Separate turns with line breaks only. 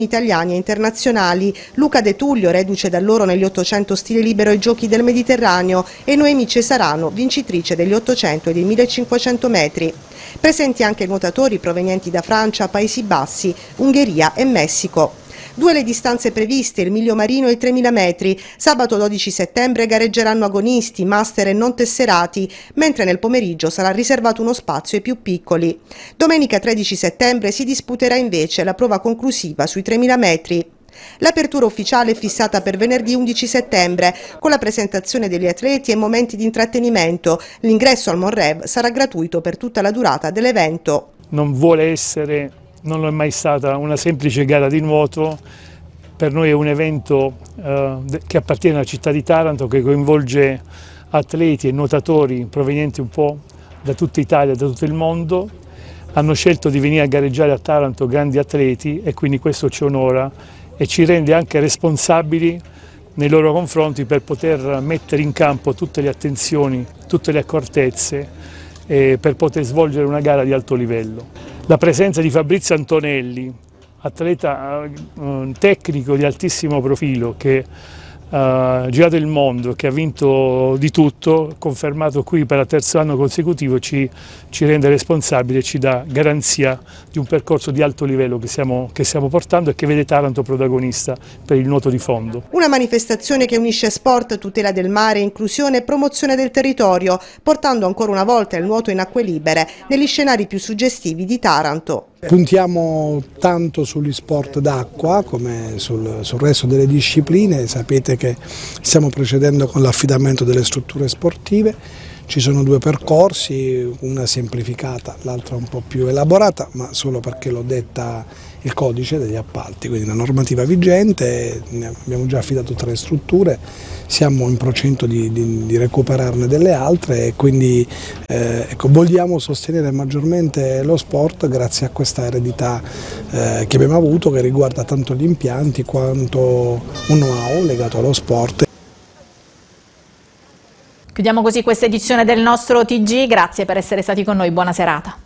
italiani e internazionali, Luca De Tullio, reduce da loro negli 800 stile libero ai Giochi del Mediterraneo, e Noemi Cesarano, vincitrice degli 800 e dei 1500 metri. Presenti anche nuotatori provenienti da Francia, Paesi Bassi, Ungheria e Messico. 2 le distanze previste, il miglio marino e i 3000 metri. Sabato 12 settembre gareggeranno agonisti, master e non tesserati, mentre nel pomeriggio sarà riservato uno spazio ai più piccoli. Domenica 13 settembre si disputerà invece la prova conclusiva sui 3000 metri. L'apertura ufficiale è fissata per venerdì 11 settembre, con la presentazione degli atleti e momenti di intrattenimento. L'ingresso al Monrev sarà gratuito per tutta la durata dell'evento.
Non lo è mai stata una semplice gara di nuoto, per noi è un evento che appartiene alla città di Taranto, che coinvolge atleti e nuotatori provenienti un po' da tutta Italia e da tutto il mondo. Hanno scelto di venire a gareggiare a Taranto grandi atleti e quindi questo ci onora e ci rende anche responsabili nei loro confronti per poter mettere in campo tutte le attenzioni, tutte le accortezze per poter svolgere una gara di alto livello. La presenza di Fabrizio Antonelli, atleta tecnico di altissimo profilo che ha girato il mondo, che ha vinto di tutto, confermato qui per il 3° anno consecutivo, ci rende responsabili e ci dà garanzia di un percorso di alto livello che stiamo portando e che vede Taranto protagonista per il nuoto di fondo.
Una manifestazione che unisce sport, tutela del mare, inclusione e promozione del territorio, portando ancora una volta il nuoto in acque libere negli scenari più suggestivi di Taranto.
Puntiamo tanto sugli sport d'acqua come sul resto delle discipline. Sapete che stiamo procedendo con l'affidamento delle strutture sportive. Ci sono 2 percorsi, una semplificata, l'altra un po' più elaborata, ma solo perché l'ho detta il codice degli appalti, quindi la normativa vigente. Abbiamo già affidato 3 strutture, siamo in procinto di recuperarne delle altre e quindi ecco, vogliamo sostenere maggiormente lo sport grazie a questa eredità che abbiamo avuto, che riguarda tanto gli impianti quanto un know-how legato allo sport.
Chiudiamo così questa edizione del nostro TG, grazie per essere stati con noi, buona serata.